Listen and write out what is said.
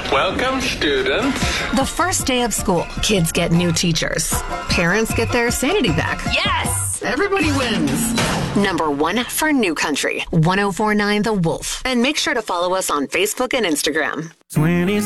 Welcome, students. The first day of school, kids get new teachers. Parents get their sanity back. Yes! Everybody wins. Number 1 for New Country, 104.9 The Wolf. And make sure to follow us on Facebook and Instagram. 20